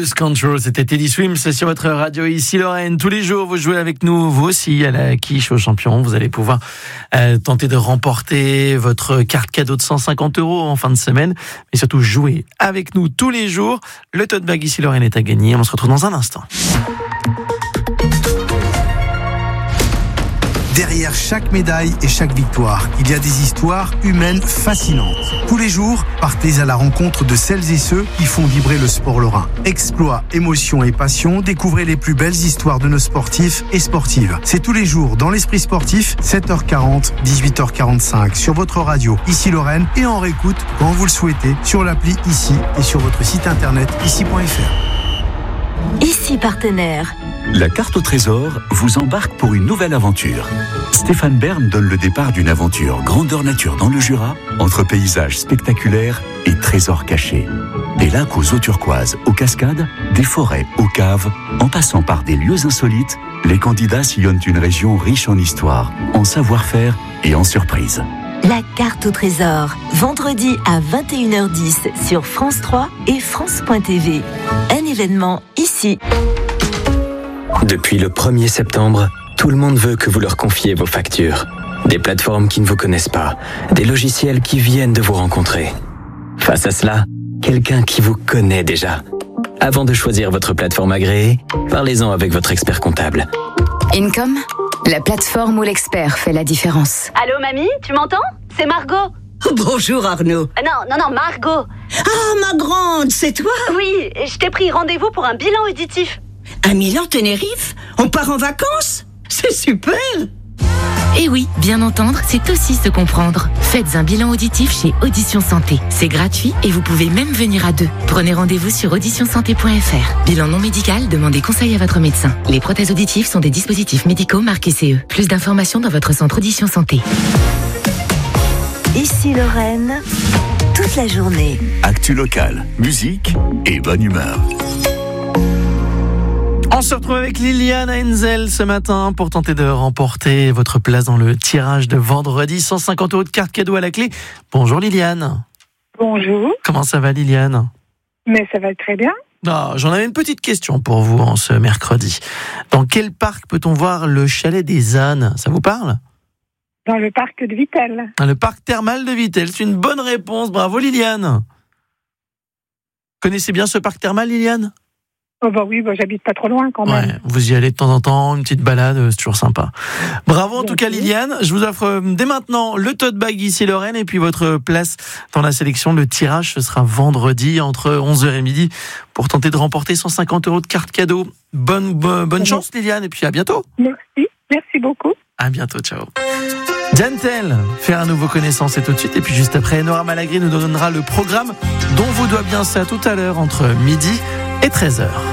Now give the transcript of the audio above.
Lose Control, c'était Teddy Swims sur votre radio ici Lorraine. Tous les jours, vous jouez avec nous, vous aussi, à la quiche aux champions. Vous allez pouvoir tenter de remporter votre carte cadeau de 150 € en fin de semaine. Mais surtout, jouer avec nous tous les jours. Le tote bag ici Lorraine est à gagner. On se retrouve dans un instant. Derrière chaque médaille et chaque victoire, il y a des histoires humaines fascinantes. Tous les jours, partez à la rencontre de celles et ceux qui font vibrer le sport lorrain. Exploits, émotions et passion, découvrez les plus belles histoires de nos sportifs et sportives. C'est tous les jours dans l'Esprit sportif, 7h40, 18h45 sur votre radio ici Lorraine et en réécoute quand vous le souhaitez sur l'appli ici et sur votre site internet ici.fr. Ici partenaire. La carte au trésor vous embarque pour une nouvelle aventure. Stéphane Bern donne le départ d'une aventure grandeur nature dans le Jura, entre paysages spectaculaires et trésors cachés. Des lacs aux eaux turquoises, aux cascades, des forêts aux caves, en passant par des lieux insolites, les candidats sillonnent une région riche en histoire, en savoir-faire et en surprises. La carte au trésor, vendredi à 21h10 sur France 3 et France.tv. Un événement ici. Depuis le 1er septembre, tout le monde veut que vous leur confiez vos factures. Des plateformes qui ne vous connaissent pas, des logiciels qui viennent de vous rencontrer. Face à cela, quelqu'un qui vous connaît déjà. Avant de choisir votre plateforme agréée, parlez-en avec votre expert comptable. Income, la plateforme où l'expert fait la différence. Allô mamie, tu m'entends ? C'est Margot. Bonjour Arnaud. Non, Margot. Ah, ma grande, c'est toi ? Oui, je t'ai pris rendez-vous pour un bilan auditif. À Milan-Tenerife ? On part en vacances ? C'est super ! Et oui, bien entendre, c'est aussi se comprendre. Faites un bilan auditif chez Audition Santé. C'est gratuit et vous pouvez même venir à deux. Prenez rendez-vous sur auditionsanté.fr. Bilan non médical, demandez conseil à votre médecin. Les prothèses auditives sont des dispositifs médicaux marqués CE. Plus d'informations dans votre centre Audition Santé. Ici Lorraine, toute la journée. Actu locale, musique et bonne humeur. On se retrouve avec Liliane à Enzel ce matin pour tenter de remporter votre place dans le tirage de vendredi. 150 € de carte cadeau à la clé. Bonjour Liliane. Bonjour. Comment ça va Liliane ? Mais ça va très bien. Non, j'en avais une petite question pour vous en ce mercredi. Dans quel parc peut-on voir le chalet des ânes ? Ça vous parle ? Dans le parc de Vittel. Le parc thermal de Vittel. C'est une bonne réponse. Bravo Liliane. Connaissez bien ce parc thermal Liliane ? Oh bah oui, j'habite pas trop loin quand même. Ouais, vous y allez de temps en temps, une petite balade, c'est toujours sympa. Bravo en tout cas Liliane, je vous offre dès maintenant le tote bag ici Lorraine et puis votre place dans la sélection. Le tirage ce sera vendredi entre 11h et midi pour tenter de remporter 150 € de carte cadeau. Bonne chance Liliane et puis à bientôt. Merci beaucoup. À bientôt, ciao. Gentle, faire à nouveau connaissance et tout de suite. Et puis juste après, Nora Malagry nous donnera le programme dont vous doit bien ça tout à l'heure entre midi et 13h.